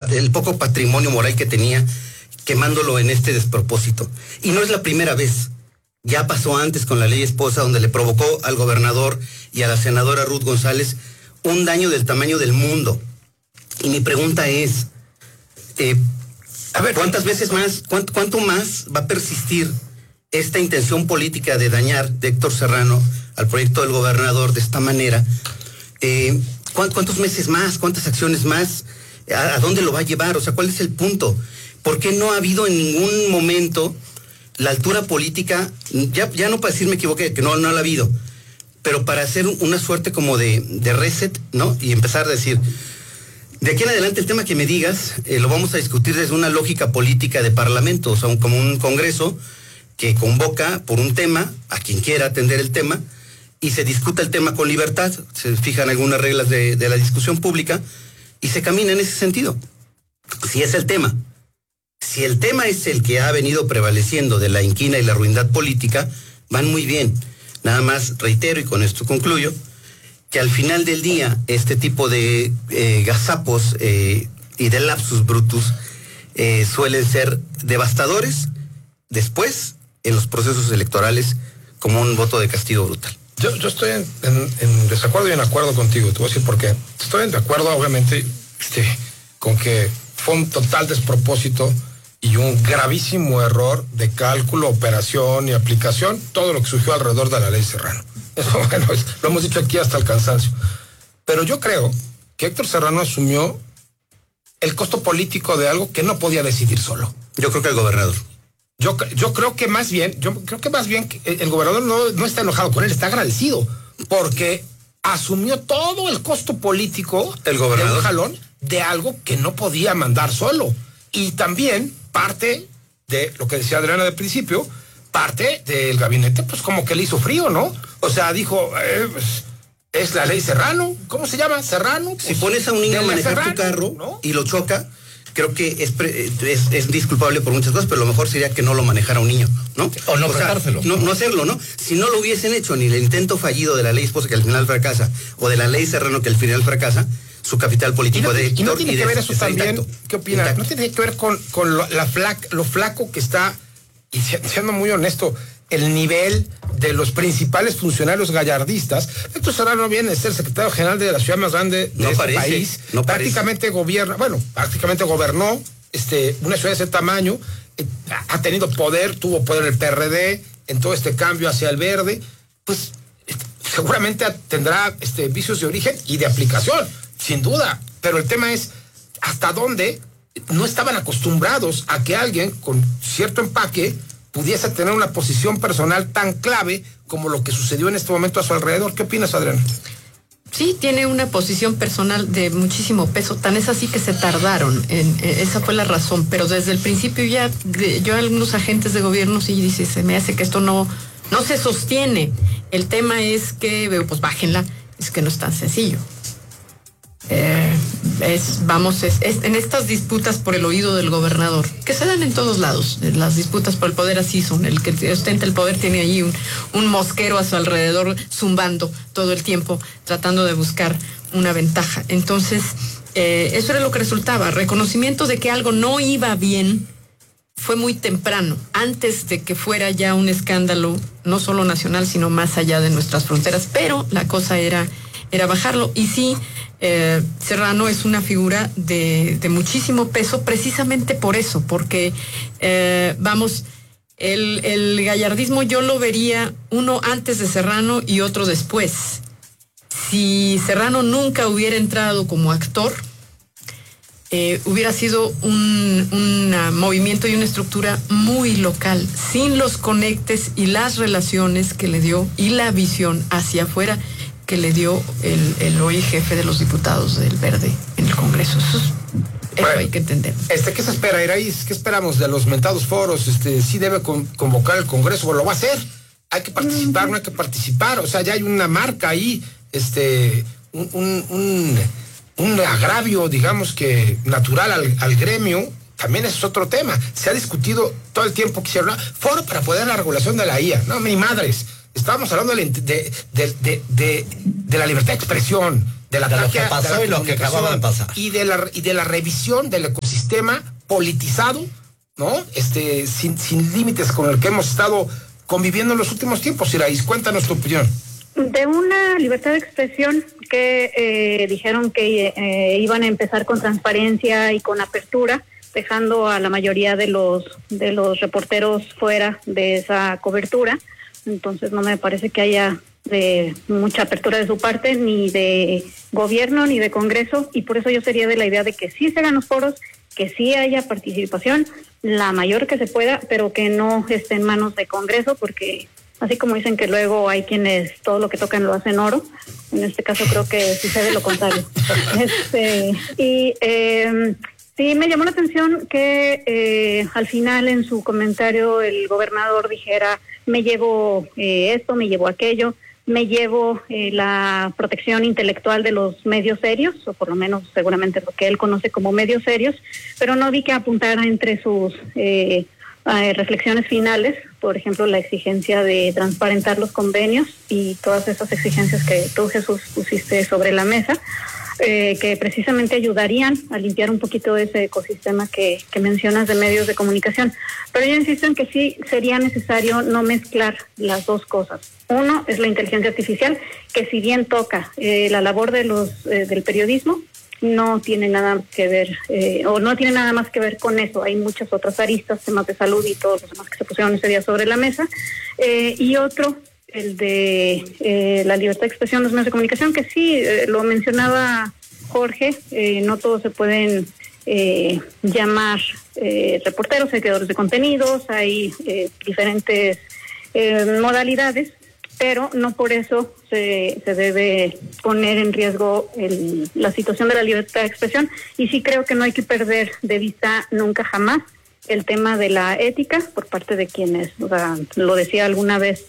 el poco patrimonio moral que tenía, quemándolo en este despropósito. Y no es la primera vez. Ya pasó antes con la ley esposa, donde le provocó al gobernador y a la senadora Ruth González un daño del tamaño del mundo. Y mi pregunta es, ¿cuántas veces más, cuánto más va a persistir esta intención política de dañar de Héctor Serrano al proyecto del gobernador de esta manera? ¿Cuántos meses más? ¿Cuántas acciones más? ¿A dónde lo va a llevar? O sea, ¿cuál es el punto? ¿Por qué no ha habido en ningún momento la altura política? Ya no para decir me equivoqué, que no la ha habido, pero para hacer una suerte como de reset, ¿no? Y empezar a decir, de aquí en adelante el tema que me digas, lo vamos a discutir desde una lógica política de parlamento, o sea, como un congreso que convoca por un tema a quien quiera atender el tema y se discuta el tema con libertad, se fijan algunas reglas de la discusión pública y se camina en ese sentido. Si es el tema. Si el tema es el que ha venido prevaleciendo de la inquina y la ruindad política, van muy bien. Nada más reitero, y con esto concluyo, que al final del día este tipo de gazapos y de lapsus brutus suelen ser devastadores después en los procesos electorales como un voto de castigo brutal. Yo estoy en desacuerdo y en acuerdo contigo. Te voy a decir por qué. Estoy en acuerdo, obviamente, con que fue un total despropósito y un gravísimo error de cálculo, operación y aplicación, todo lo que surgió alrededor de la ley Serrano. Eso, bueno, lo hemos dicho aquí hasta el cansancio. Pero yo creo que Héctor Serrano asumió el costo político de algo que no podía decidir solo. Yo creo que el gobernador. Yo creo que más bien el gobernador no está enojado con él, está agradecido, porque asumió todo el costo político el gobernador de un jalón de algo que no podía mandar solo. Y también parte de lo que decía Adriana del principio, parte del gabinete, pues como que le hizo frío, ¿no? O sea, dijo, pues, es la ley Serrano, ¿cómo se llama? Serrano. Pues, si pones a un niño a manejar Serrano, tu carro, ¿no? Y lo choca, creo que es disculpable por muchas cosas, pero lo mejor sería que no lo manejara un niño, ¿no? O no prestárselo. No hacerlo, ¿no? Si no lo hubiesen hecho, ni el intento fallido de la ley esposa que al final fracasa, o de la ley Serrano que al final fracasa, su capital político de Héctor. Y no tiene que ver eso también, intacto, ¿qué opinas? intacto. No tiene que ver con lo flaco que está, y siendo muy honesto, el nivel de los principales funcionarios gallardistas. Héctor Serrano viene a ser secretario general de la ciudad más grande de este país. Prácticamente gobernó una ciudad de ese tamaño, ha tenido poder, tuvo poder el PRD en todo este cambio hacia el verde, pues seguramente tendrá vicios de origen y de aplicación, sin duda. Pero el tema es hasta dónde no estaban acostumbrados a que alguien con cierto empaque pudiese tener una posición personal tan clave como lo que sucedió en este momento a su alrededor. ¿Qué opinas, Adriana? Sí, tiene una posición personal de muchísimo peso, tan es así que se tardaron, esa fue la razón, pero desde el principio ya, yo algunos agentes de gobierno sí dice, se me hace que esto no se sostiene. El tema es que, pues bájenla, es que no es tan sencillo. En estas disputas por el oído del gobernador, que se dan en todos lados, las disputas por el poder así son, el que ostenta el poder tiene allí un mosquero a su alrededor zumbando todo el tiempo, tratando de buscar una ventaja. Entonces, eso era lo que resultaba, reconocimiento de que algo no iba bien, fue muy temprano, antes de que fuera ya un escándalo, no solo nacional, sino más allá de nuestras fronteras, pero la cosa era bajarlo, y sí, Serrano es una figura de muchísimo peso precisamente por eso, porque el gallardismo yo lo vería uno antes de Serrano y otro después. Si Serrano nunca hubiera entrado como actor, hubiera sido un movimiento y una estructura muy local, sin los conectes y las relaciones que le dio y la visión hacia afuera que le dio el hoy jefe de los diputados del Verde en el Congreso. Eso hay que entender. ¿Qué se espera, Iraíz? ¿Qué esperamos de los mentados foros? ¿Sí debe convocar el Congreso? ¿O lo va a hacer? ¿Hay que participar? ¿No hay que participar? O sea, ya hay una marca ahí, un agravio, digamos que natural al gremio. También ese es otro tema. Se ha discutido todo el tiempo que se habla foro para poder la regulación de la IA. No, ni madres. Estábamos hablando de la libertad de expresión, de lo que pasó y lo que acababa de pasar. Y de la revisión del ecosistema sistema politizado, ¿no? Sin límites con el que hemos estado conviviendo en los últimos tiempos. Iraíz, cuéntanos tu opinión. De una libertad de expresión que dijeron que iban a empezar con transparencia y con apertura, dejando a la mayoría de los reporteros fuera de esa cobertura. Entonces no me parece que haya mucha apertura de su parte, ni de gobierno ni de Congreso, y por eso yo sería de la idea de que sí se hagan los foros, que sí haya participación, la mayor que se pueda, pero que no esté en manos de Congreso, porque así como dicen que luego hay quienes todo lo que tocan lo hacen oro, en este caso creo que sucede lo contrario. Sí, me llamó la atención que al final en su comentario el gobernador dijera, me llevo esto, me llevo aquello, me llevo la protección intelectual de los medios serios, o por lo menos seguramente lo que él conoce como medios serios, pero no vi que apuntara entre sus reflexiones finales, por ejemplo, la exigencia de transparentar los convenios y todas esas exigencias que tú, Jesús, pusiste sobre la mesa, que precisamente ayudarían a limpiar un poquito ese ecosistema que mencionas de medios de comunicación. Pero yo insisto en que sí sería necesario no mezclar las dos cosas. Uno es la inteligencia artificial, que si bien toca la labor de del periodismo, no tiene nada que ver, o no tiene nada más que ver con eso. Hay muchas otras aristas, temas de salud y todos los demás que se pusieron ese día sobre la mesa. Y otro, el de la libertad de expresión de los medios de comunicación, que sí, lo mencionaba Jorge, no todos se pueden llamar reporteros, hay creadores de contenidos, hay diferentes modalidades, pero no por eso se debe poner en riesgo la situación de la libertad de expresión, y sí creo que no hay que perder de vista nunca jamás el tema de la ética por parte de quienes, o sea, lo decía alguna vez,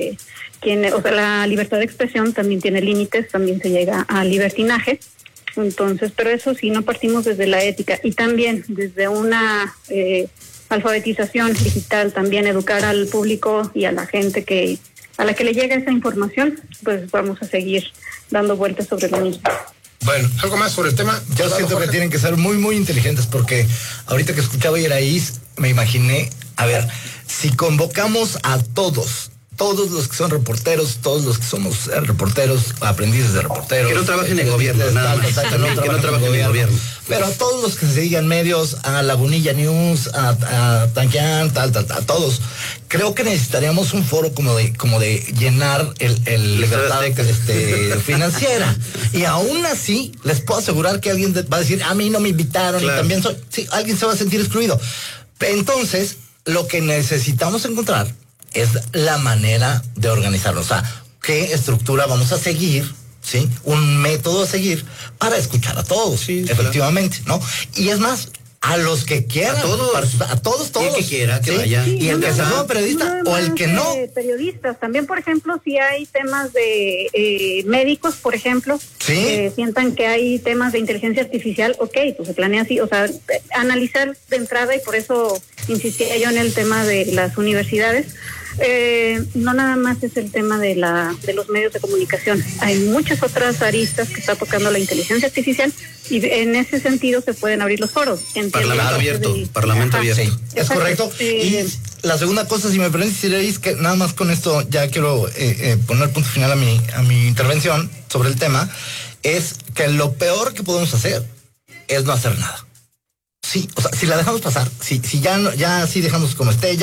la libertad de expresión también tiene límites, también se llega a libertinaje. Entonces, pero eso sí, no partimos desde la ética, y también desde una alfabetización digital, también educar al público y a la gente a la que le llega esa información, pues vamos a seguir dando vueltas sobre lo mismo. Bueno, ¿algo más sobre el tema? Yo siento que tienen que ser muy, muy inteligentes, porque ahorita que escuchaba a Iraíz, me imaginé, a ver, si convocamos a todos los que son reporteros, todos los que somos reporteros, aprendices de reporteros. Que no trabajen en gobierno, nada más. Exactamente, que no trabajen en gobierno. Pero a todos los que se digan medios, a Lagunilla News, a Tanquián, a todos. Creo que necesitaríamos un foro como de llenar el libertad financiera. Y aún así, les puedo asegurar que alguien va a decir, a mí no me invitaron, claro, y también soy. Sí, alguien se va a sentir excluido. Entonces, lo que necesitamos encontrar es la manera de organizarnos. O sea, qué estructura vamos a seguir, ¿sí? Un método a seguir para escuchar a todos, sí, efectivamente, claro, ¿no? Y es más, a los que quieran, a todos. Y el que quiera que vaya. Sí, y el que se llama periodista o el que no. Periodistas, también, por ejemplo, si hay temas de médicos, por ejemplo, ¿sí? Sientan que hay temas de inteligencia artificial, ok, pues se planea así, o sea, analizar de entrada, y por eso insistía yo en el tema de las universidades. No nada más es el tema de los medios de comunicación, hay muchas otras aristas que está tocando la inteligencia artificial, y en ese sentido se pueden abrir los foros. Parlamento abierto. Sí, es correcto. Y la segunda cosa, si me permites, es que nada más con esto ya quiero poner punto final a mi intervención sobre el tema, es que lo peor que podemos hacer es no hacer nada. Sí, o sea, si la dejamos pasar, si ya así dejamos como esté,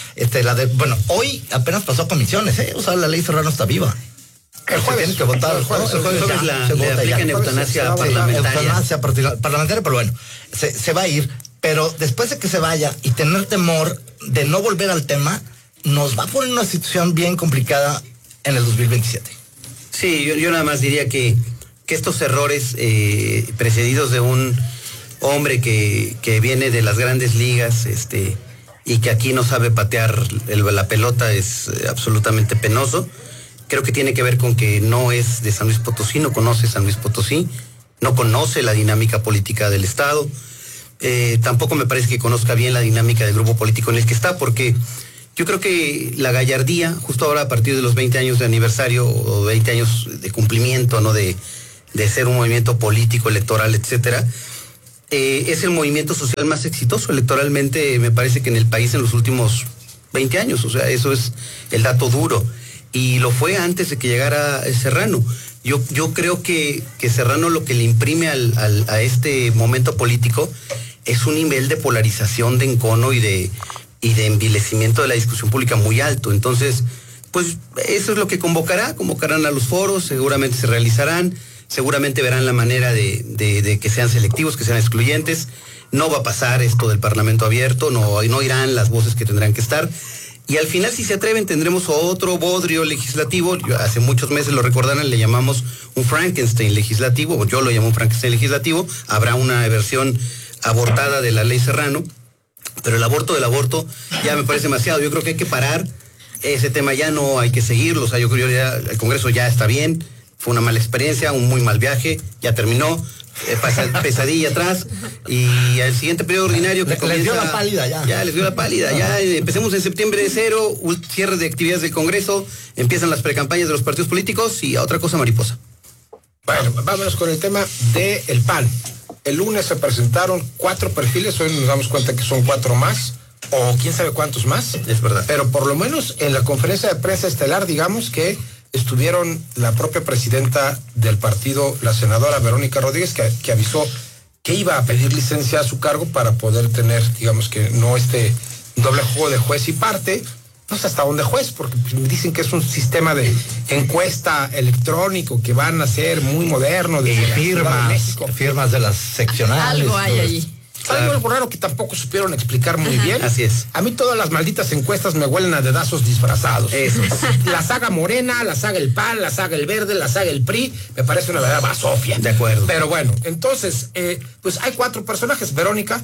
hoy apenas pasó a comisiones, o sea, la ley Serrano está viva. El jueves tiene que votar. El jueves le aplican eutanasia parlamentaria. Eutanasia parlamentaria, pero bueno, se va a ir, pero después de que se vaya y tener temor de no volver al tema, nos va a poner una situación bien complicada en el 2027. Sí, yo nada más diría que estos errores precedidos de un hombre que viene de las grandes ligas, y que aquí no sabe patear la pelota, es absolutamente penoso. Creo que tiene que ver con que no es de San Luis Potosí, no conoce San Luis Potosí, no conoce la dinámica política del Estado, tampoco me parece que conozca bien la dinámica del grupo político en el que está, porque yo creo que la gallardía, justo ahora a partir de los 20 años de aniversario o 20 años de cumplimiento, ¿no? de ser un movimiento político, electoral, etcétera, es el movimiento social más exitoso electoralmente, me parece que en el país en los últimos 20 años, o sea, eso es el dato duro. Y lo fue antes de que llegara Serrano. Yo creo que Serrano lo que le imprime a este momento político es un nivel de polarización, de encono y de envilecimiento de la discusión pública muy alto. Entonces, pues eso es lo que convocarán a los foros, seguramente se realizarán, seguramente verán la manera de que sean selectivos, que sean excluyentes. No va a pasar esto del Parlamento abierto, no irán las voces que tendrán que estar. Y al final, si se atreven, tendremos otro bodrio legislativo. Hace muchos meses, lo recordarán, le llamamos un Frankenstein legislativo, o yo lo llamo un Frankenstein legislativo. Habrá una versión abortada de la ley Serrano, pero el aborto del aborto ya me parece demasiado. Yo creo que hay que parar ese tema, ya no hay que seguirlo. O sea, yo creo que ya el Congreso ya está bien, fue una mala experiencia, un muy mal viaje, ya terminó. Pesadilla atrás, y al siguiente periodo ordinario que comienza, les dio la pálida ya les dio la pálida, ya empecemos en septiembre de 0, cierre de actividades del Congreso, empiezan las precampañas de los partidos políticos y a otra cosa mariposa. Bueno, vámonos con el tema del PAN. El lunes se presentaron 4 perfiles, hoy nos damos cuenta que son 4 más, o quién sabe cuántos más. Es verdad. Pero por lo menos en la conferencia de prensa estelar, digamos que estuvieron la propia presidenta del partido, la senadora Verónica Rodríguez, que avisó que iba a pedir licencia a su cargo para poder tener, digamos que no este doble juego de juez y parte, no sé hasta dónde juez, porque me dicen que es un sistema de encuesta electrónico que van a ser muy moderno. De firmas de las seccionales. Algo hay allí. Algo raro que tampoco supieron explicar muy bien. Así es. A mí todas las malditas encuestas me huelen a dedazos disfrazados. Eso es. La saga Morena, la saga el PAN, la saga el Verde, la saga el PRI, me parece una verdadera basofia. De acuerdo. Pero bueno, entonces, pues hay 4 personajes. Verónica,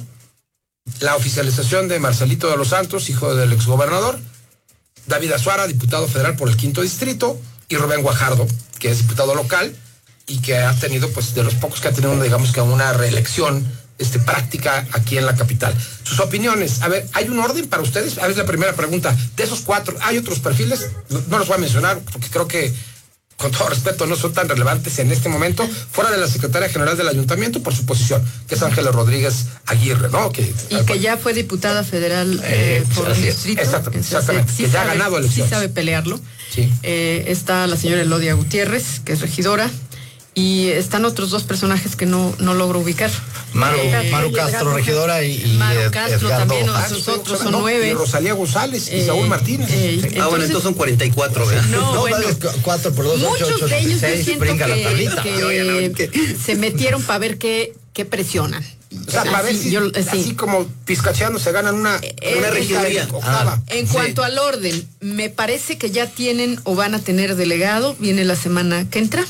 la oficialización de Marcelito de los Santos, hijo del exgobernador, David Azuara, diputado federal por el 5º distrito, y Rubén Guajardo, que es diputado local y que ha tenido, pues, de los pocos que ha tenido, digamos que una reelección práctica aquí en la capital. Sus opiniones, a ver, ¿hay un orden para ustedes? A ver, la primera pregunta. De esos 4, ¿hay otros perfiles? No los voy a mencionar porque creo que, con todo respeto, no son tan relevantes en este momento, fuera de la secretaria general del ayuntamiento por su posición, que es Ángela Rodríguez Aguirre, ¿no? Que ya fue diputada federal por el distrito. Exactamente, sí que ya sabe, ha ganado elecciones. Sí sabe pelearlo. Sí. Está la señora Elodia Gutiérrez, que es regidora, y están otros 2 personajes que no logro ubicar. Maru Castro, regidora, y Maru Castro Edgardo. también, esos otros son 9. Y Rosalía González y Saúl Martínez. Bueno, entonces son 44, ¿verdad? No, bueno, 4 por 2, muchos 8, de ellos 16, yo siento brinca la tablita. que se metieron para ver qué presionan. O sea, para ver si así como piscacheando se ganan una regiduría. En cuanto al orden, me parece que ya tienen o van a tener delegado, viene la semana que entra.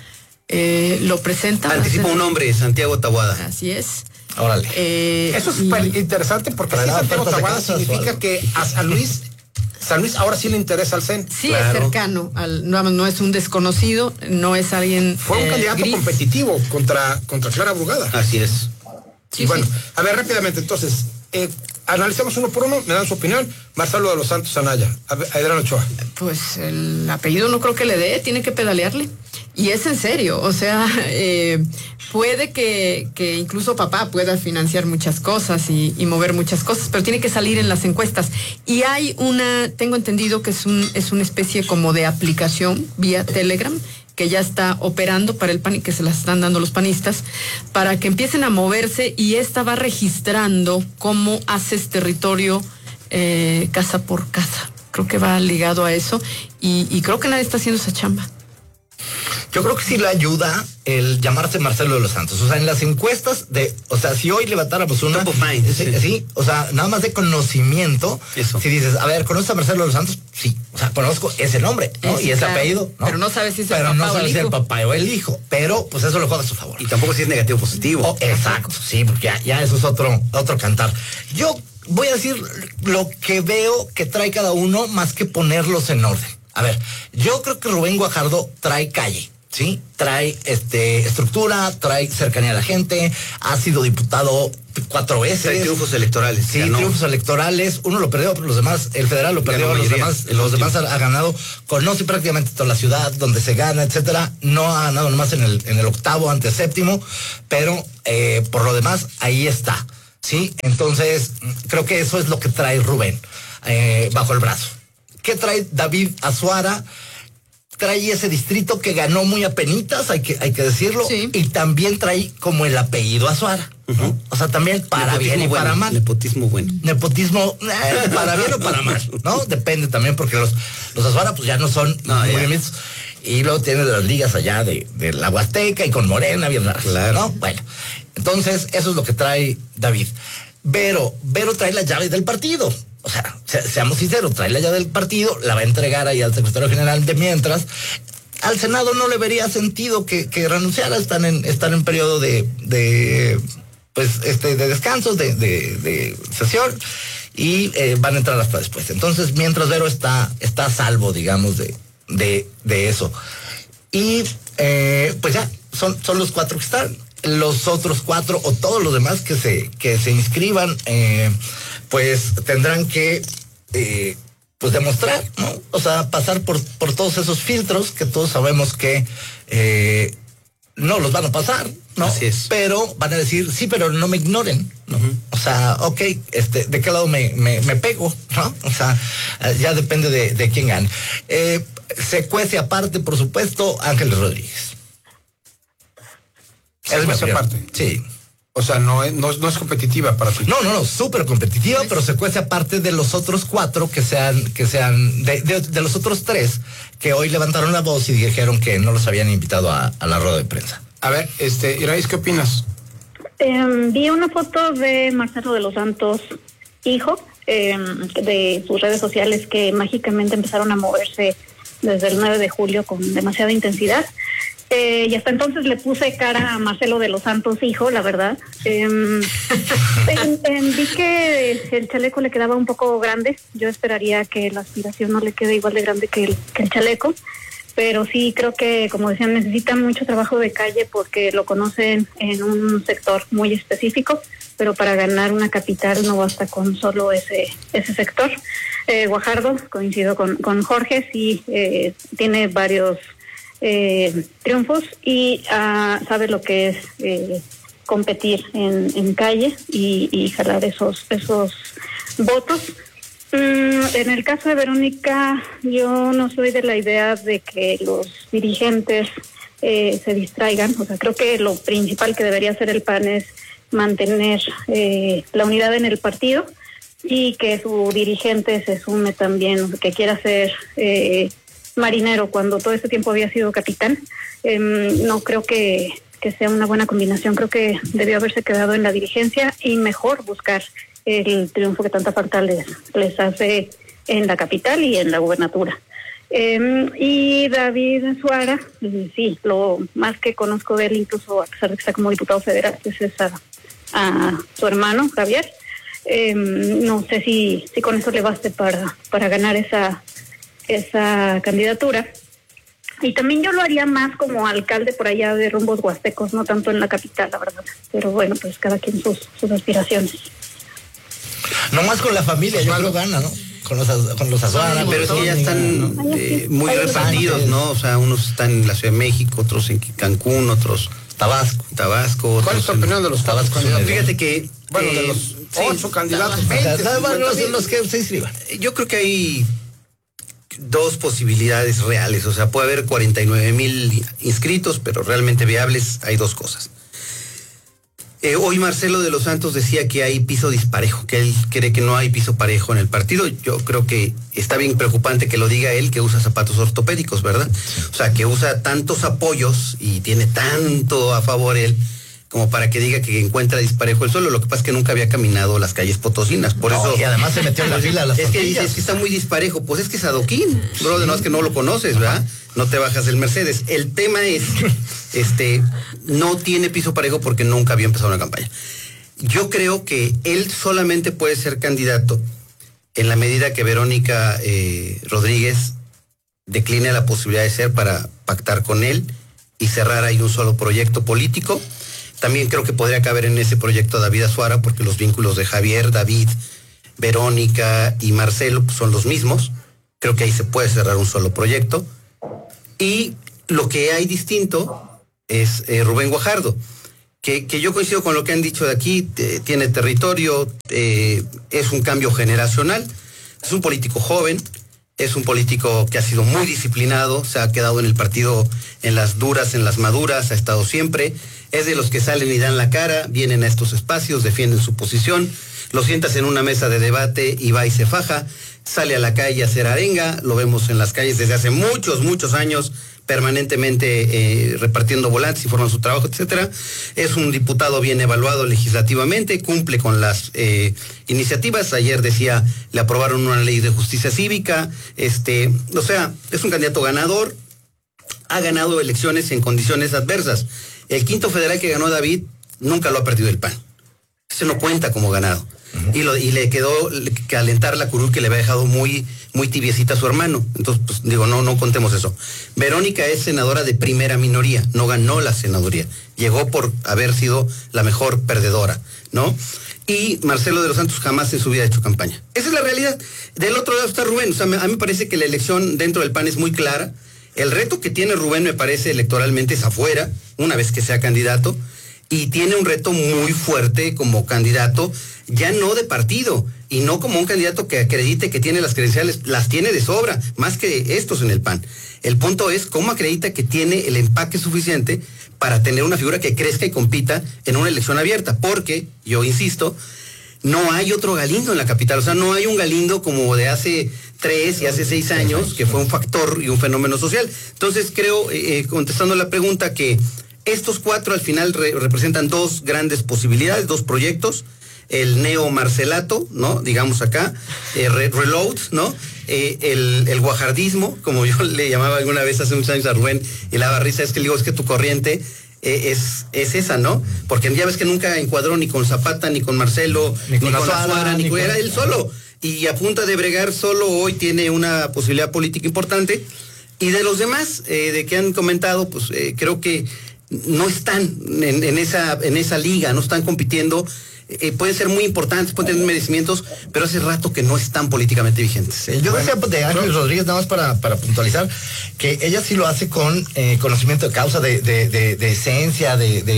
Lo presenta. Anticipa un nombre, Santiago Taboada. Así es. Órale. Eso es súper interesante porque si Santiago Taboada significa que a San Luis ahora sí le interesa al CEN. Sí, claro. Es cercano, no es un desconocido, no es alguien. Fue un candidato competitivo contra Clara Brugada. Así es. Sí, bueno, a ver, rápidamente, entonces, analicemos uno por uno, me dan su opinión. Marcelo de los Santos Anaya, Adriano Ochoa. Pues el apellido no creo que le dé, tiene que pedalearle. Y es en serio, o sea, puede que incluso papá pueda financiar muchas cosas y mover muchas cosas, pero tiene que salir en las encuestas. Y hay tengo entendido que es una especie como de aplicación vía Telegram, que ya está operando para el PAN y que se las están dando los panistas, para que empiecen a moverse, y esta va registrando cómo haces territorio casa por casa. Creo que va ligado a eso, y creo que nadie está haciendo esa chamba. Yo creo que sí le ayuda el llamarse Marcelo de los Santos. O sea, en las encuestas si hoy levantáramos una... Top of mind. Sí, o sea, nada más de conocimiento. Eso. Si dices, a ver, ¿conoces a Marcelo de los Santos? Sí, o sea, conozco ese nombre, ¿no? Sí, y ese claro. apellido, ¿no? Pero no sabes si es el papá o el hijo. el papá o el hijo. Pero, pues eso lo juega a su favor. Y tampoco si es negativo o positivo. Exacto, sí, porque ya eso es otro cantar. Yo voy a decir lo que veo que trae cada uno, más que ponerlos en orden. A ver, yo creo que Rubén Guajardo trae calle. ¿sí? Trae estructura, trae cercanía a la gente, ha sido diputado 4 veces. Trae triunfos electorales. Sí, triunfos electorales. Uno lo perdió, pero los demás, el federal lo perdió, los demás ha ganado. Conoce prácticamente toda la ciudad, donde se gana, etcétera. No ha ganado nomás en el octavo ante séptimo, pero por lo demás, ahí está, ¿sí? Entonces, creo que eso es lo que trae Rubén bajo el brazo. ¿Qué trae David Azuara? Trae ese distrito que ganó muy apenitas, hay que decirlo, sí. Y también trae como el apellido Azuara, ¿no? O sea, también para bien y para mal. Nepotismo bueno. Nepotismo, para bien o para mal, ¿no? Depende también, porque los Azuara pues ya no son muy bonitos. Y luego tiene de las ligas allá de la Huasteca y con Morena, bien raras, claro. ¿No? Bueno, entonces eso es lo que trae David. Vero trae la llave del partido. O sea, seamos sinceros, trae la llave del partido, la va a entregar ahí al secretario general de mientras. Al Senado no le vería sentido que renunciara, están en periodo de descansos, de sesión, y van a entrar hasta después. Entonces, mientras Vero está a salvo, digamos, de eso. Y pues ya, son los 4 que están. Los otros 4 o todos los demás que se inscriban, pues tendrán que pues demostrar, ¿no? O sea, pasar por todos esos filtros que todos sabemos que no los van a pasar, ¿no? Así es. Pero van a decir, sí, pero no me ignoren, ¿no? Uh-huh. O sea, ok, ¿de qué lado me pego, ¿no? O sea, ya depende de quién gane. Se cuece aparte, por supuesto, Ángeles Rodríguez. Es mi aparte. Sí. O sea, no es competitiva para ti. No, súper competitiva, ¿sí? Pero se cuece aparte de los otros 4 que sean de los otros 3 que hoy levantaron la voz y dijeron que no los habían invitado a la rueda de prensa. A ver, Iraíz, ¿qué opinas? Vi una foto de Marcelo de los Santos, hijo, de sus redes sociales, que mágicamente empezaron a moverse desde el 9 de julio con demasiada intensidad. Y hasta entonces le puse cara a Marcelo de los Santos, hijo, la verdad. Vi que el chaleco le quedaba un poco grande. Yo esperaría que la aspiración no le quede igual de grande que el chaleco. Pero sí creo que, como decían, necesita mucho trabajo de calle porque lo conocen en un sector muy específico, pero para ganar una capital no basta con solo ese sector. Guajardo, coincido con Jorge, sí tiene varios triunfos y sabe lo que es competir en calle y jalar esos votos. En el caso de Verónica, yo no soy de la idea de que los dirigentes se distraigan. O sea, creo que lo principal que debería hacer el PAN es mantener la unidad en el partido y que su dirigente se sume también, que quiera ser marinero cuando todo este tiempo había sido capitán. No creo que sea una buena combinación. Creo que debió haberse quedado en la dirigencia y mejor buscar el triunfo que tanta falta les hace en la capital y en la gubernatura. Y David Azuara, sí, lo más que conozco de él, incluso a pesar de que está como diputado federal, es a su hermano Javier. No sé si con eso le baste para ganar esa candidatura. Y también yo lo haría más como alcalde por allá de rumbos huastecos, no tanto en la capital, la verdad. Pero bueno, pues cada quien sus aspiraciones. No más con la familia, yo creo gana, ¿no? Con los Azuara. Pero es que ya están muy repartidos, ¿no? O sea, unos están en la Ciudad de México, otros en Cancún, otros Tabasco. ¿Cuál es tu opinión de los Tabasco? Fíjate que de los 8 candidatos, 20, los que se inscriban. Yo creo que hay 2 posibilidades reales. O sea, puede haber 49,000 inscritos, pero realmente viables hay 2 cosas. Hoy Marcelo de los Santos decía que hay piso disparejo, que él cree que no hay piso parejo en el partido. Yo creo que está bien preocupante que lo diga él, que usa zapatos ortopédicos, ¿verdad? O sea, que usa tantos apoyos y tiene tanto a favor él, como para que diga que encuentra disparejo el suelo. Lo que pasa es que nunca había caminado las calles potosinas, por eso... Y además se metió en la fila a las tortillas. Es que está muy disparejo. Pues es que es adoquín, bro, de no es que no lo conoces, ¿verdad? No te bajas del Mercedes. El tema es, no tiene piso parejo porque nunca había empezado una campaña. Yo creo que él solamente puede ser candidato en la medida que Verónica Rodríguez decline la posibilidad de ser para pactar con él y cerrar ahí un solo proyecto político. También creo que podría caber en ese proyecto David Azuara, porque los vínculos de Javier, David, Verónica y Marcelo pues, son los mismos. Creo que ahí se puede cerrar un solo proyecto. Y lo que hay distinto es Rubén Guajardo, que yo coincido con lo que han dicho de aquí, tiene territorio, es un cambio generacional, es un político joven, es un político que ha sido muy disciplinado, se ha quedado en el partido en las duras, en las maduras, ha estado siempre, es de los que salen y dan la cara, vienen a estos espacios, defienden su posición, lo sientas en una mesa de debate y va y se faja, sale a la calle a hacer arenga, lo vemos en las calles desde hace muchos años, permanentemente repartiendo volantes, informando su trabajo, etcétera. Es un diputado bien evaluado legislativamente, cumple con las iniciativas. Ayer decía, le aprobaron una ley de justicia cívica, o sea, es un candidato ganador, ha ganado elecciones en condiciones adversas. El quinto federal que ganó David nunca lo ha perdido el PAN. Ese no cuenta como ganado. Y le quedó calentar la curul que le había dejado muy tibiecita a su hermano. Entonces, pues digo, no contemos eso. Verónica es senadora de primera minoría, no ganó la senaduría. Llegó por haber sido la mejor perdedora, ¿no? Y Marcelo de los Santos jamás en su vida ha hecho campaña. Esa es la realidad. Del otro lado está Rubén. O sea, a mí me parece que la elección dentro del PAN es muy clara. El reto que tiene Rubén, me parece, electoralmente es afuera, una vez que sea candidato. Y tiene un reto muy fuerte como candidato, ya no de partido, y no como un candidato que acredite que tiene las credenciales, las tiene de sobra, más que estos en el PAN. El punto es cómo acredita que tiene el empaque suficiente para tener una figura que crezca y compita en una elección abierta, porque, yo insisto, no hay otro Galindo en la capital, o sea, no hay un Galindo como de hace 3 y hace 6 años, que fue un factor y un fenómeno social. Entonces creo, contestando la pregunta, que estos 4 al final representan 2 grandes posibilidades, 2 proyectos, el neo-marcelato, ¿no? Digamos acá, reload, ¿no? El guajardismo, como yo le llamaba alguna vez hace muchos años a Rubén, y la risa es que le digo, es que tu corriente es esa, ¿no? Porque ya ves que nunca encuadró ni con Zapata, ni con Marcelo, ni con Azuara, ni con... Era él solo, y a punta de bregar solo hoy tiene una posibilidad política importante. Y de los demás, de que han comentado, pues creo que no están en esa liga, no están compitiendo, pueden ser muy importantes, pueden tener merecimientos, pero hace rato que no están políticamente vigentes. Yo decía de Ángeles Rodríguez, nada más para puntualizar, que ella sí lo hace con conocimiento de causa, de esencia,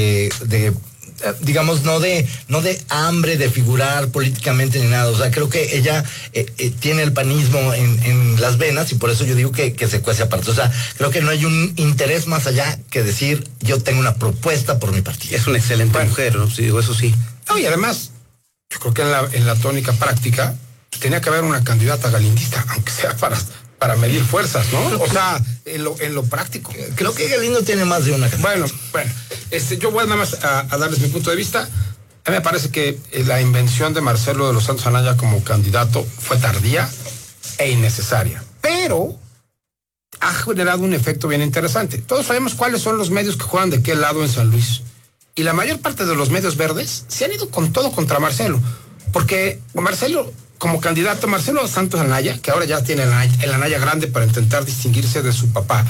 digamos, no de hambre de figurar políticamente ni nada. O sea, creo que ella tiene el panismo en las venas, y por eso yo digo que se cuece aparte. O sea, creo que no hay un interés más allá que decir, yo tengo una propuesta por mi partido. Es una excelente mujer, ¿no? Sí, digo, eso sí. No, y además, yo creo que en la tónica práctica tenía que haber una candidata galindista, aunque sea para medir fuerzas, ¿no? O sea, en lo práctico. Creo que Galindo tiene más de una candidata. Bueno, yo voy nada más a darles mi punto de vista. A mí me parece que la invención de Marcelo de los Santos Anaya como candidato fue tardía e innecesaria, pero ha generado un efecto bien interesante. Todos sabemos cuáles son los medios que juegan de qué lado en San Luis. Y la mayor parte de los medios verdes se han ido con todo contra Marcelo, porque Marcelo, como candidato, Marcelo Santos Anaya, que ahora ya tiene el Anaya grande para intentar distinguirse de su papá,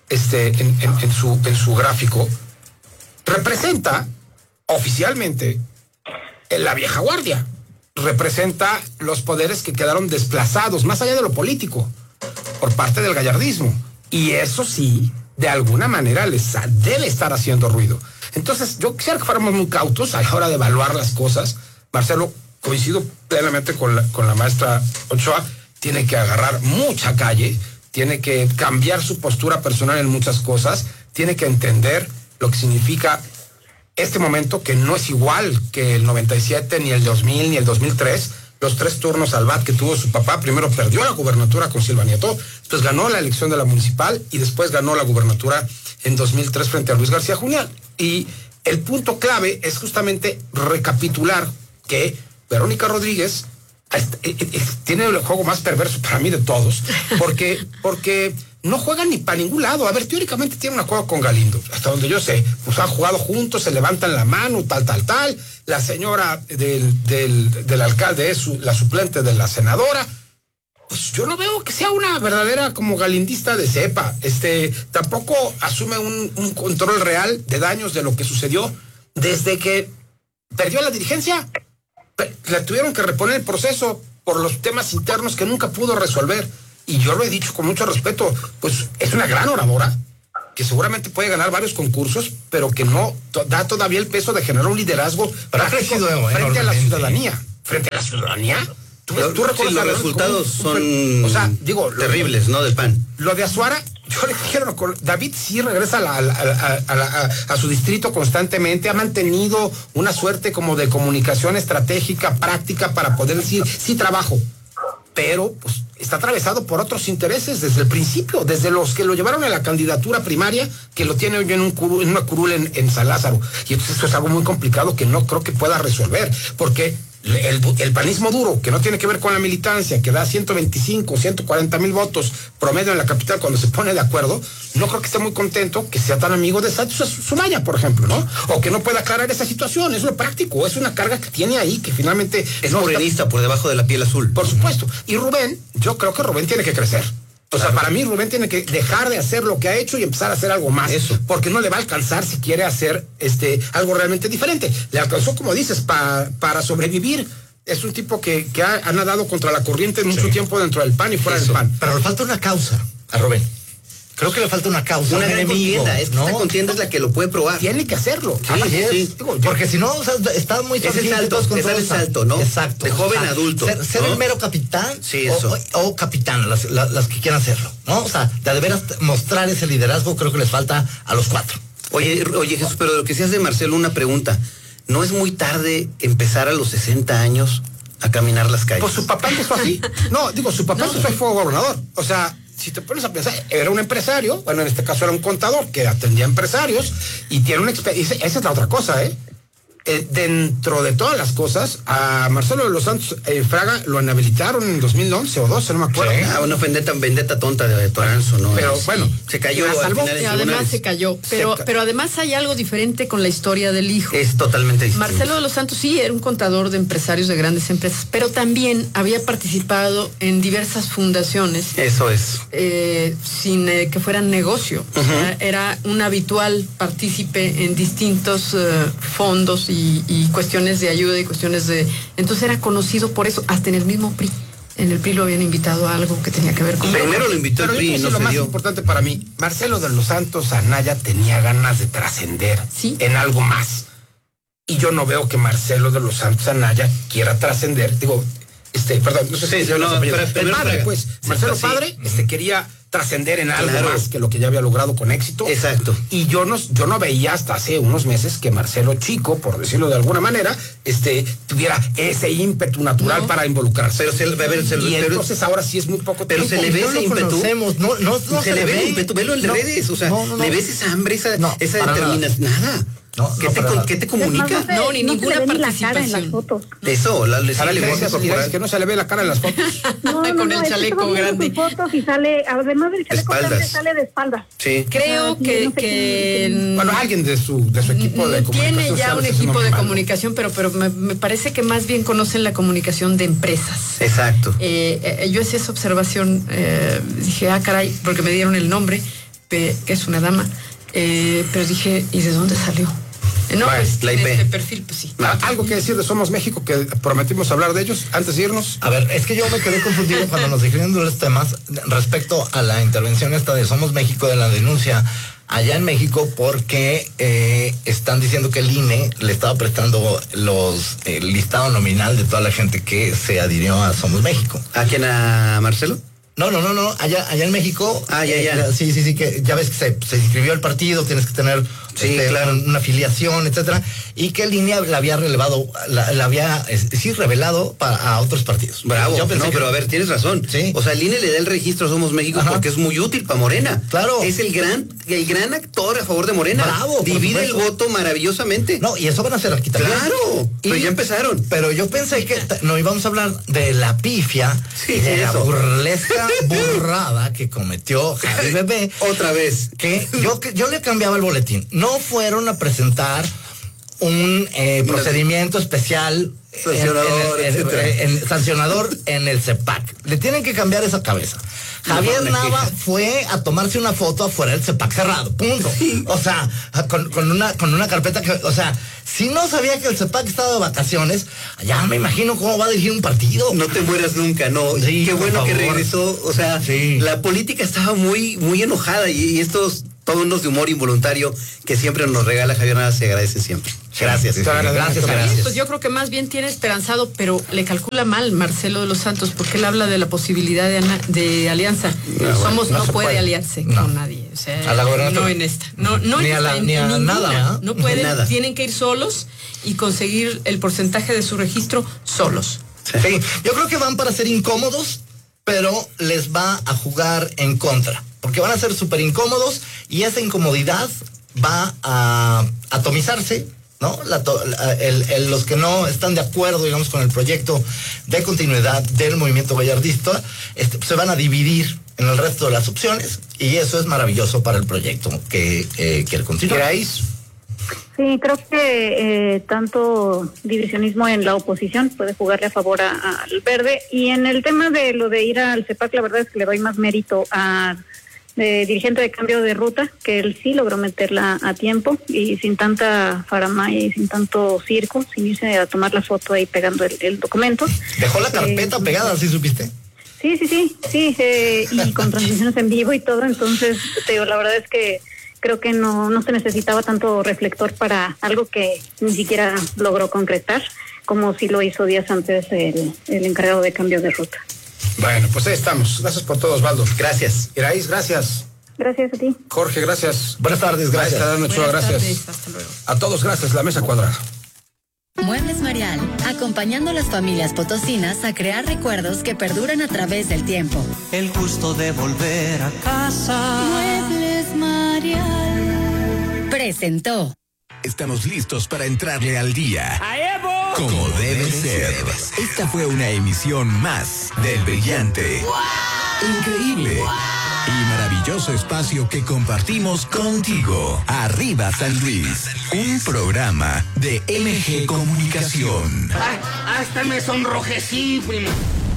en su gráfico, representa oficialmente la vieja guardia, representa los poderes que quedaron desplazados, más allá de lo político, por parte del gallardismo. Y eso sí, de alguna manera debe estar haciendo ruido. Entonces, yo quisiera que fuéramos muy cautos a la hora de evaluar las cosas. Marcelo, coincido plenamente con la maestra Ochoa, tiene que agarrar mucha calle, tiene que cambiar su postura personal en muchas cosas, tiene que entender lo que significa este momento, que no es igual que el 97, ni el 2000, ni el 2003, los 3 turnos al bat que tuvo su papá. Primero perdió la gubernatura con Silva Nieto, después ganó la elección de la municipal y después ganó la gubernatura en 2003 frente a Luis García Junial. Y el punto clave es justamente recapitular que Verónica Rodríguez tiene el juego más perverso para mí de todos, porque no juegan ni para ningún lado. A ver, teóricamente tiene un acuerdo con Galindo, hasta donde yo sé, pues han jugado juntos, se levantan la mano, tal. La señora del alcalde es la suplente de la senadora. pues yo no veo que sea una verdadera como galindista de cepa. Tampoco asume un control real de daños de lo que sucedió desde que perdió la dirigencia. La tuvieron que reponer el proceso por los temas internos que nunca pudo resolver. Y yo lo he dicho con mucho respeto, pues es una gran oradora, que seguramente puede ganar varios concursos, pero que no da todavía el peso de generar un liderazgo práctico frente a la ciudadanía. ¿Frente a la ciudadanía? ¿Tú recuerdas los resultados son terribles, ¿no? Del PAN. Lo de Azuara, yo le quiero... David sí regresa a su distrito constantemente, ha mantenido una suerte como de comunicación estratégica, práctica, para poder decir, sí trabajo. Pero pues está atravesado por otros intereses desde el principio, desde los que lo llevaron a la candidatura primaria, que lo tiene hoy en una curul en San Lázaro. Y entonces eso es algo muy complicado que no creo que pueda resolver, porque el panismo duro, que no tiene que ver con la militancia, que da 125, 140 mil votos promedio en la capital cuando se pone de acuerdo, no creo que esté muy contento que sea tan amigo de Sánchez Sumaya, por ejemplo, ¿no? O que no pueda aclarar esa situación. Es lo práctico, es una carga que tiene ahí, que finalmente... Es morenista por debajo de la piel azul. Por supuesto. Y Rubén, yo creo que Rubén tiene que crecer. O sea, para mí Rubén tiene que dejar de hacer lo que ha hecho y empezar a hacer algo más. Eso. Porque no le va a alcanzar si quiere hacer algo realmente diferente. Le alcanzó, como dices, para sobrevivir. Es un tipo que ha nadado contra la corriente mucho tiempo dentro del PAN y fuera del PAN. Pero le falta una causa a Rubén. Creo que le falta una causa. Una gran contienda. Esta contienda es la que lo puede probar. Tiene que hacerlo. Sí. Porque si no, o sea, está muy fácil. Es el salto, ¿no? Exacto. De joven a adulto. Ser el mero capitán. Sí, eso. O capitán, las que quieran hacerlo, ¿no? O sea, de veras mostrar ese liderazgo creo que les falta a los 4. Oye, Jesús, pero de lo que se hace Marcelo, una pregunta. ¿No es muy tarde empezar a los 60 años a caminar las calles? Pues su papá empezó así. Su papá empezó y fue gobernador. O sea, si te pones a pensar, era un empresario, bueno, en este caso era un contador que atendía empresarios y tiene una experiencia. Esa es la otra cosa, dentro de todas las cosas, a Marcelo de los Santos Fraga lo inhabilitaron en 2011 o 12, no me acuerdo. Sí. Una vendetta tonta de Toranzo, ¿no? Pero bueno, se cayó al final. Además se cayó. Pero además hay algo diferente con la historia del hijo. Es totalmente distinto. Marcelo de los Santos sí era un contador de empresarios de grandes empresas, pero también había participado en diversas fundaciones. Eso es. Sin que fueran negocio. Uh-huh. Era un habitual partícipe en distintos fondos y cuestiones de ayuda y cuestiones de... Entonces era conocido por eso, hasta en el mismo PRI. En el PRI lo habían invitado a algo que tenía que ver con... Primero lo invitó el PRI, no lo más importante para mí, Marcelo de los Santos Anaya tenía ganas de trascender en algo más. Y yo no veo que Marcelo de los Santos Anaya quiera trascender. Digo, perdón, no sé si... el padre, pues, Marcelo padre, quería trascender en algo más que lo que ya había logrado con éxito. Exacto. Y yo no veía hasta hace unos meses que Marcelo chico, por decirlo de alguna manera, tuviera ese ímpetu natural para involucrarse. Pero entonces ahora sí es muy poco tiempo. Pero se le ve ese ímpetu. No se le ve el ímpetu, velo en redes. O sea, le ves esa hambre, esa determinación. Nada. ¿Qué te comunica? No, ni ninguna participación. En las fotos. Eso, que no se le ve la cara en las fotos. Con el chaleco grande. Fotos y sale, además del chaleco grande, sale de espaldas. Sí. Creo que bueno, alguien de su equipo de comunicación tiene ya un equipo de comunicación, pero me parece que más bien conocen la comunicación de empresas. Exacto. Yo hacía esa observación, dije, caray, porque me dieron el nombre, que es una dama, pero dije, ¿y de dónde salió? La IP. Este perfil, pues sí. ¿Algo que decir de Somos México, que prometimos hablar de ellos antes de irnos? A ver, es que yo me quedé confundido cuando nos dijeron de los temas respecto a la intervención esta de Somos México, de la denuncia allá en México, porque están diciendo que el INE le estaba prestando el listado nominal de toda la gente que se adhirió a Somos México. ¿A quién? ¿A Marcelo? No, allá en México. Ya. Sí, que ya ves que se inscribió el partido, tienes que tener una afiliación, etcétera, y que el INE la había relevado, la había revelado a otros partidos. Bravo. Pero a ver, tienes razón. Sí. O sea, el INE le da el registro a Somos México porque es muy útil para Morena. Claro. Es el gran actor a favor de Morena. Bravo. Divide el voto maravillosamente. No, y eso van a hacer aquí también. Claro. Pero ya empezaron. Pero yo pensé que no íbamos a hablar de la pifia y de la burlesca burrada que cometió Javi Bebé. Otra vez. Que yo le cambiaba el boletín. No fueron a presentar un procedimiento especial sancionador en el CEPAC. Le tienen que cambiar esa cabeza. Javier Nava fue a tomarse una foto afuera del CEPAC cerrado, punto. Sí. O sea, con una carpeta que, o sea, si no sabía que el CEPAC estaba de vacaciones, ya me imagino cómo va a dirigir un partido. No te mueras nunca, no. Sí, qué bueno que regresó. O sea, sí. La política estaba muy, muy enojada y estos tonos de humor involuntario que siempre nos regala Javier Nava se agradece siempre. Gracias. Gracias. Pues yo creo que más bien tiene esperanzado, pero le calcula mal Marcelo de los Santos, porque él habla de la posibilidad de alianza. No puede aliarse con nadie. O sea, no en esta. Ni a nada. No pueden, tienen que ir solos y conseguir el porcentaje de su registro solos. Sí. Yo creo que van para ser incómodos, pero les va a jugar en contra, porque van a ser súper incómodos y esa incomodidad va a atomizarse, ¿no? Los que no están de acuerdo, digamos, con el proyecto de continuidad del movimiento gallardista, se van a dividir en el resto de las opciones y eso es maravilloso para el proyecto que quiere continuar. ¿Queráis? Sí, creo que tanto divisionismo en la oposición puede jugarle a favor al verde, y en el tema de lo de ir al CEPAC, la verdad es que le doy más mérito al dirigente de Cambio de Ruta, que él sí logró meterla a tiempo y sin tanta faramaya y sin tanto circo, sin irse a tomar la foto ahí pegando el documento. Dejó la carpeta pegada, ¿sí supiste? Sí, y con transmisiones en vivo y todo, entonces la verdad es que creo que no se necesitaba tanto reflector para algo que ni siquiera logró concretar, como si lo hizo días antes el encargado de Cambio de Ruta. Bueno, pues ahí estamos. Gracias por todo, Osvaldo. Gracias. Iraíz, gracias. Gracias a ti. Jorge, gracias. Buenas tardes, gracias. Gracias. Hasta luego. A todos, gracias. La mesa cuadrada. Muebles Marial, acompañando a las familias potosinas a crear recuerdos que perduran a través del tiempo. El gusto de volver a casa. Muebles Marial presentó. Estamos listos para entrarle al día. Como debe ser. Esta fue una emisión más del brillante, increíble y maravilloso espacio que compartimos contigo. Arriba San Luis, un programa de MG Comunicación. Hasta me sonrojecí, primo.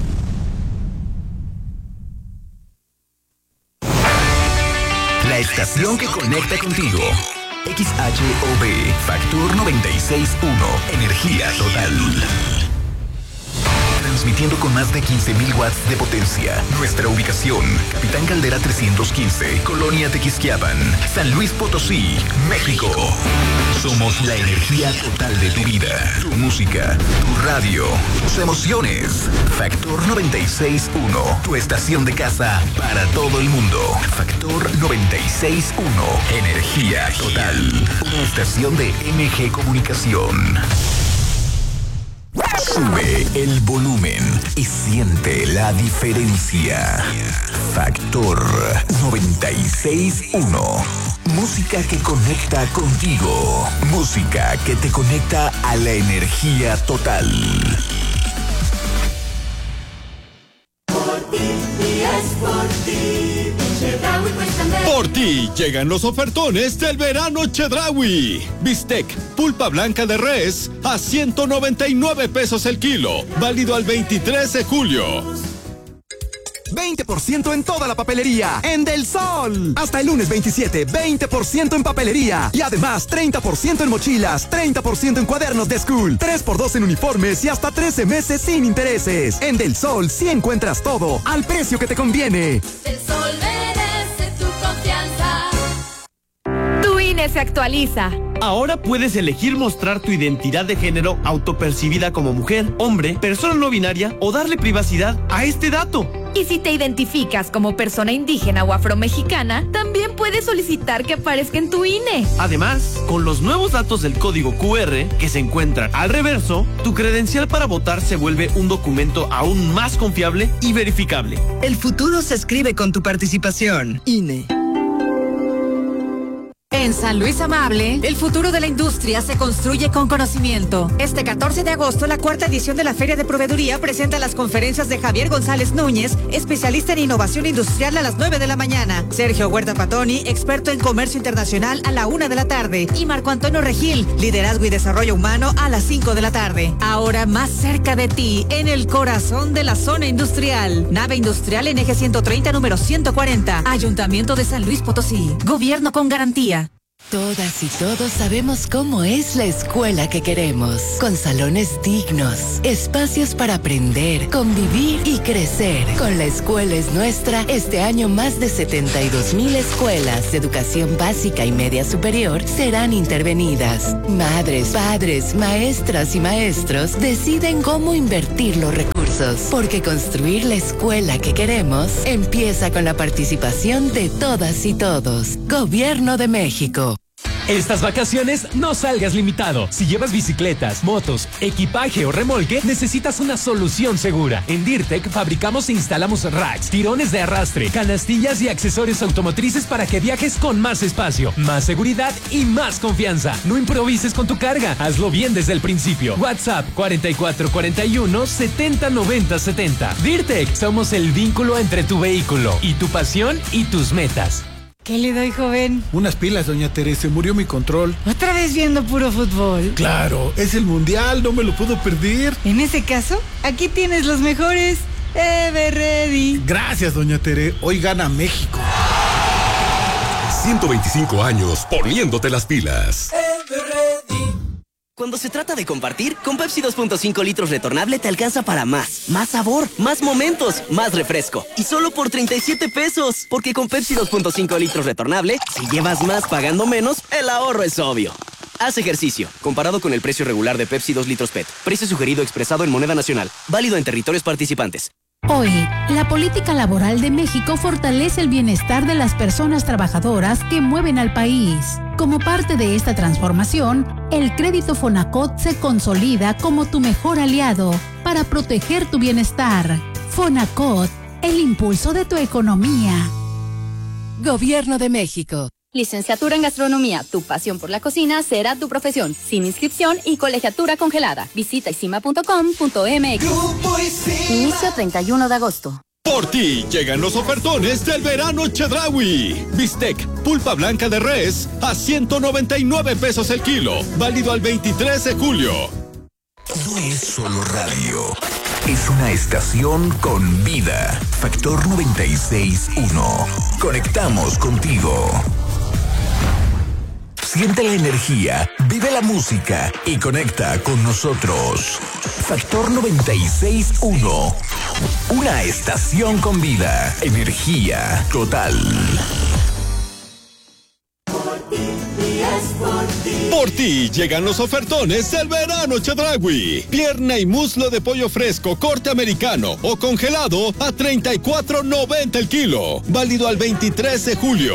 La estación que conecta contigo. XHOB, Factor 96.1, energía total. Transmitiendo con más de 15,000 watts de potencia. Nuestra ubicación, Capitán Caldera 315, Colonia Tequisquiapan, San Luis Potosí, México. Somos la energía total de tu vida, tu música, tu radio, tus emociones. Factor 96.1, tu estación de casa para todo el mundo. Factor 96.1, energía total. Una estación de MG Comunicación. Sube el volumen y siente la diferencia. Factor 96.1. Música que conecta contigo. Música que te conecta a la energía total. Por ti y es por ti. Chedraui cuesta menos. Por ti llegan los ofertones del verano Chedraui. Bistec, pulpa blanca de res a 199 pesos el kilo. Válido al 23 de julio. 20% en toda la papelería en Del Sol. Hasta el lunes 27, 20% en papelería. Y además 30% en mochilas, 30% en cuadernos de school, 3x2 en uniformes y hasta 13 meses sin intereses. En Del Sol sí encuentras todo al precio que te conviene. Del Sol merece tu confianza. Tu INE se actualiza. Ahora puedes elegir mostrar tu identidad de género autopercibida como mujer, hombre, persona no binaria o darle privacidad a este dato. Y si te identificas como persona indígena o afromexicana, también puedes solicitar que aparezca en tu INE. Además, con los nuevos datos del código QR que se encuentran al reverso, tu credencial para votar se vuelve un documento aún más confiable y verificable. El futuro se escribe con tu participación. INE. En San Luis Amable, el futuro de la industria se construye con conocimiento. Este 14 de agosto, la 4ª edición de la Feria de Proveeduría presenta las conferencias de Javier González Núñez, especialista en innovación industrial, a las 9 de la mañana. Sergio Huerta Patoni, experto en comercio internacional, a la 1 de la tarde. Y Marco Antonio Regil, liderazgo y desarrollo humano, a las 5 de la tarde. Ahora más cerca de ti, en el corazón de la zona industrial. Nave industrial en eje 130, número 140. Ayuntamiento de San Luis Potosí. Gobierno con garantía. Todas y todos sabemos cómo es la escuela que queremos, con salones dignos, espacios para aprender, convivir y crecer. Con La Escuela es Nuestra, este año más de 72,000 escuelas de educación básica y media superior serán intervenidas. Madres, padres, maestras y maestros deciden cómo invertir los recursos, porque construir la escuela que queremos empieza con la participación de todas y todos. Gobierno de México. Estas vacaciones no salgas limitado. Si llevas bicicletas, motos, equipaje o remolque, necesitas una solución segura. En Dirtec fabricamos e instalamos racks, tirones de arrastre, canastillas y accesorios automotrices para que viajes con más espacio, más seguridad y más confianza. No improvises con tu carga, hazlo bien desde el principio. WhatsApp 4441 70 90 70. Dirtec, somos el vínculo entre tu vehículo y tu pasión y tus metas. ¿Qué le doy, joven? Unas pilas, doña Teresa, murió mi control. ¿Otra vez viendo puro fútbol? Claro, es el mundial, no me lo puedo perder. En ese caso, aquí tienes los mejores. Everready. Gracias, doña Tere, hoy gana México. 125 años poniéndote las pilas. Cuando se trata de compartir, con Pepsi 2.5 litros retornable te alcanza para más. Más sabor, más momentos, más refresco. Y solo por 37 pesos. Porque con Pepsi 2.5 litros retornable, si llevas más pagando menos, el ahorro es obvio. Haz ejercicio. Comparado con el precio regular de Pepsi 2 litros PET. Precio sugerido expresado en moneda nacional. Válido en territorios participantes. Hoy, la política laboral de México fortalece el bienestar de las personas trabajadoras que mueven al país. Como parte de esta transformación, el crédito Fonacot se consolida como tu mejor aliado para proteger tu bienestar. Fonacot, el impulso de tu economía. Gobierno de México. Licenciatura en Gastronomía, tu pasión por la cocina será tu profesión, sin inscripción y colegiatura congelada. Visita isima.com.mx. Inicio 31 de agosto. Por ti llegan los ofertones del verano Chedraui. Bistec, pulpa blanca de res a 199 pesos el kilo. Válido al 23 de julio. No es solo radio. Es una estación con vida. Factor 96.1. Conectamos contigo. Siente la energía, vive la música y conecta con nosotros. Factor 96.1. Una estación con vida. Energía total. Por ti llegan los ofertones del verano Chedraui. Pierna y muslo de pollo fresco, corte americano o congelado a $34.90 el kilo. Válido al 23 de julio.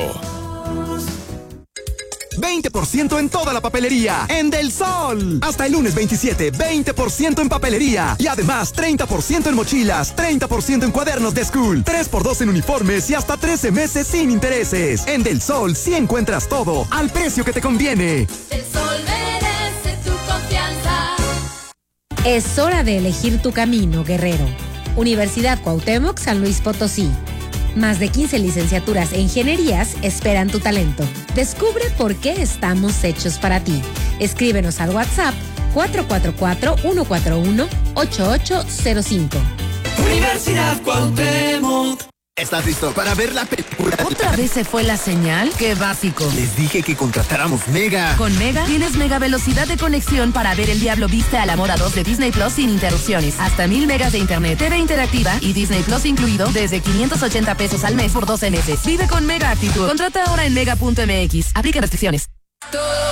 20% en toda la papelería en Del Sol. Hasta el lunes 27, 20% en papelería. Y además 30% en mochilas, 30% en cuadernos de school, 3x2 en uniformes y hasta 13 meses sin intereses. En Del Sol sí encuentras todo al precio que te conviene. Del Sol merece tu confianza. Es hora de elegir tu camino, guerrero. Universidad Cuauhtémoc, San Luis Potosí. Más de 15 licenciaturas e ingenierías esperan tu talento. Descubre por qué estamos hechos para ti. Escríbenos al WhatsApp 444-141-8805. Universidad Cuauhtémoc. ¿Estás listo para ver la película? ¿Otra vez se fue la señal? ¡Qué básico! Les dije que contratáramos Mega. Con Mega tienes mega velocidad de conexión para ver El Diablo Viste a la Moda 2 de Disney Plus sin interrupciones. Hasta 1000 megas de internet, TV interactiva y Disney Plus incluido desde 580 pesos al mes por 12 meses. Vive con Mega actitud. Contrata ahora en mega.mx. Aplica restricciones.